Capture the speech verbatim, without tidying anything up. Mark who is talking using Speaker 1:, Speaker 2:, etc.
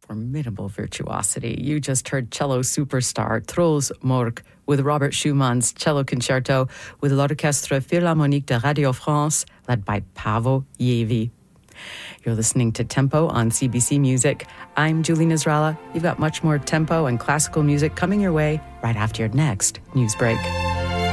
Speaker 1: Formidable virtuosity. You just heard cello superstar Truls Mørk with Robert Schumann's cello concerto with l'Orchestre Philharmonique de Radio France, led by Paavo Järvi. You're listening to Tempo on C B C Music. I'm Julie Nasrallah. You've got much more tempo and classical music coming your way right after your next news break.